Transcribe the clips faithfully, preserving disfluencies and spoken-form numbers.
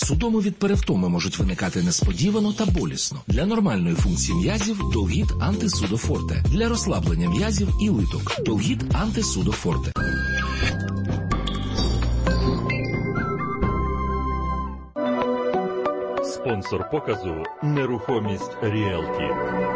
Судоми від перевтоми можуть виникати несподівано та болісно. Для нормальної функції м'язів – Долгіт антисудофорте. Для розслаблення м'язів і литок – Долгіт антисудофорте. Спонсор показу «Нерухомість Ріелті».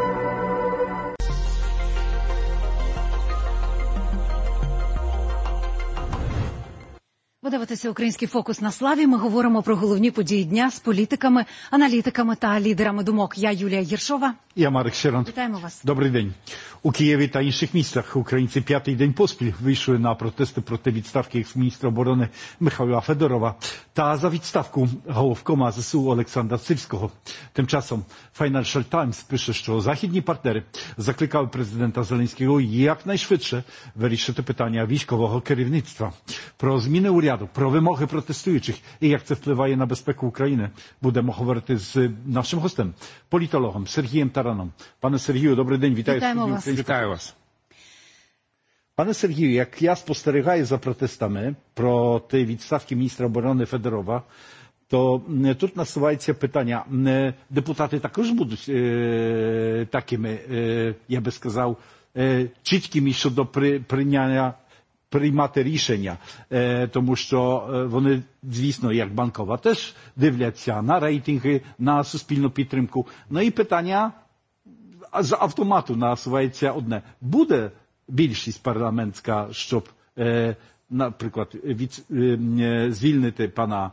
Ви дивитеся «Український фокус» на Славі. Ми говоримо про головні події дня з політиками, аналітиками та лідерами думок. Я Юлія Єршова. Я Марек Щерант. Вітаємо вас. Добрий день. У Києві та інших містах українці п'ятий день поспіль вийшли на протести проти відставки екс-міністра оборони Михайла Федорова та за відставку головкома ЗСУ Олександра Сирського. Тим часом Financial Times пише, що західні партнери закликали президента Зеленського якнайшвидше вирішити питання військового керівництва. Про зміни уряду, про вимоги протестуючих і як це впливає на безпеку України, будемо говорити з нашим гостем, політологом Сергієм Тараном. Пане Сергію, добрий день, вітаю. Вітаємо вас. Вітаю вас. Пане Сергію, як я спостерігаю за протестами проти відставки міністра оборони Федорова, то тут насувається питання, депутати також будуть е, такими, е, я би сказав, е, чіткими щодо при, прийняття приймати рішення, е, тому що е, вони, звісно, як банкова, теж дивляться на рейтинги, на суспільну підтримку. Ну і питання з автомату насувається одне. Буде більшість парламентська, щоб, е, наприклад, від, е, звільнити пана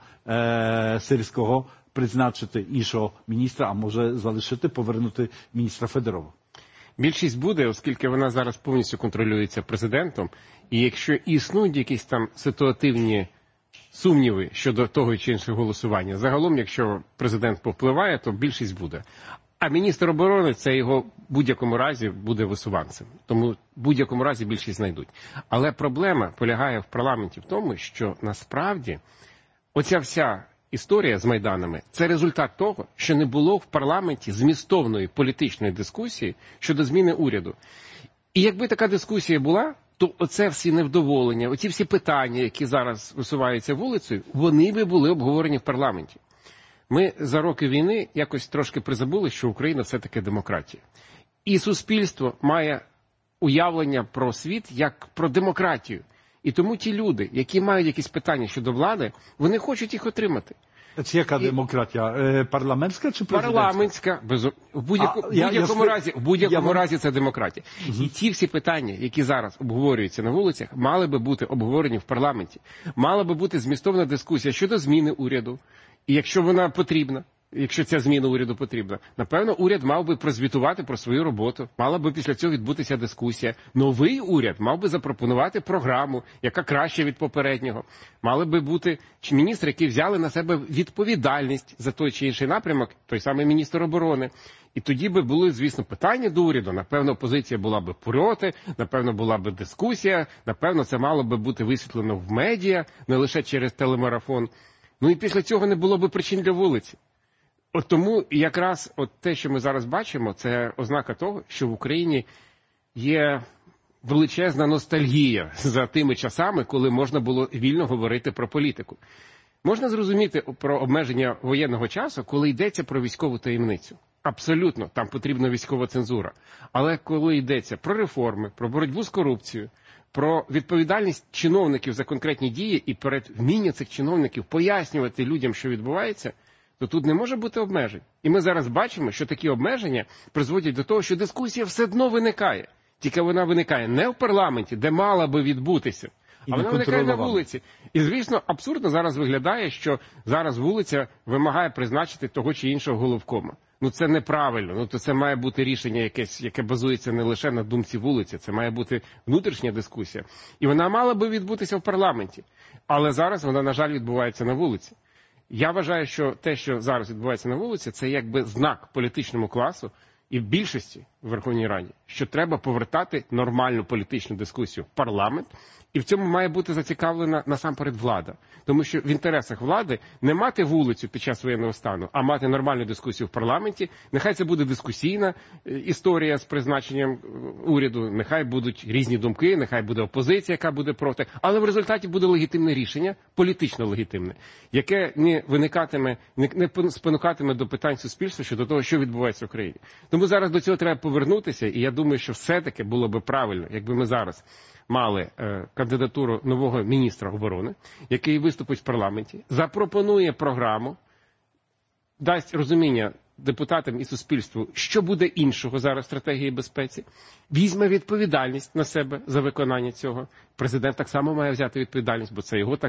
е, Сирського, призначити іншого міністра, а може залишити, повернути міністра Федорова? Більшість буде, оскільки вона зараз повністю контролюється президентом, і якщо існують якісь там ситуативні сумніви щодо того чи іншого голосування, загалом, якщо президент повпливає, то більшість буде. А міністр оборони, це його в будь-якому разі буде висуванцем. Тому в будь-якому разі більшість знайдуть. Але проблема полягає в парламенті в тому, що насправді оця вся історія з Майданами – це результат того, що не було в парламенті змістовної політичної дискусії щодо зміни уряду. І якби така дискусія була, то оце всі невдоволення, оці всі питання, які зараз висуваються вулицею, вони би були обговорені в парламенті. Ми за роки війни якось трошки призабули, що Україна все-таки демократія. І суспільство має уявлення про світ як про демократію. І тому ті люди, які мають якісь питання щодо влади, вони хочуть їх отримати. Це яка і... демократія? Парламентська чи президентська? Парламентська. Без... В будь-якому, а, будь-якому, я, разі, в будь-якому я... разі це демократія. Угу. І ті всі питання, які зараз обговорюються на вулицях, мали би бути обговорені в парламенті. Мала би бути змістовна дискусія щодо зміни уряду. І якщо вона потрібна, якщо ця зміна уряду потрібна, напевно, уряд мав би прозвітувати про свою роботу, мала би після цього відбутися дискусія. Новий уряд мав би запропонувати програму, яка краща від попереднього. Мали би бути чи міністри, які взяли на себе відповідальність за той чи інший напрямок, той самий міністр оборони. І тоді би були, звісно, питання до уряду. Напевно, опозиція була би проти, напевно, була би дискусія, напевно, це мало би бути висвітлено в медіа, не лише через телемарафон. Ну і після цього не було би причин для вулиці. От тому якраз от те, що ми зараз бачимо, це ознака того, що в Україні є величезна ностальгія за тими часами, коли можна було вільно говорити про політику. Можна зрозуміти про обмеження воєнного часу, коли йдеться про військову таємницю. Абсолютно, там потрібна військова цензура. Але коли йдеться про реформи, про боротьбу з корупцією, про відповідальність чиновників за конкретні дії і перед вміння цих чиновників пояснювати людям, що відбувається, то тут не може бути обмежень. І ми зараз бачимо, що такі обмеження призводять до того, що дискусія все одно виникає. Тільки вона виникає не в парламенті, де мала би відбутися, а вона виникає на вулиці. І, звісно, абсурдно зараз виглядає, що зараз вулиця вимагає призначити того чи іншого головкома. Ну це неправильно, ну то це має бути рішення якесь, яке базується не лише на думці вулиці, це має бути внутрішня дискусія. І вона мала би відбутися в парламенті, але зараз вона, на жаль, відбувається на вулиці. Я вважаю, що те, що зараз відбувається на вулиці, це якби знак політичному класу і в більшості, в Верховній Раді, що треба повертати нормальну політичну дискусію в парламент, і в цьому має бути зацікавлена насамперед влада. Тому що в інтересах влади не мати вулицю під час воєнного стану, а мати нормальну дискусію в парламенті. Нехай це буде дискусійна історія з призначенням уряду, нехай будуть різні думки, нехай буде опозиція, яка буде проти, але в результаті буде легітимне рішення, політично легітимне, яке не виникатиме, не спонукатиме до питань суспільства щодо того, що відбувається в Україні. Тому зараз до цього треба повернутися, і я думаю, що все-таки було би правильно, якби ми зараз мали е, кандидатуру нового міністра оборони, який виступить в парламенті, запропонує програму, дасть розуміння депутатам і суспільству, що буде іншого зараз в стратегії безпеці, візьме відповідальність на себе за виконання цього. Президент так само має взяти відповідальність, бо це його так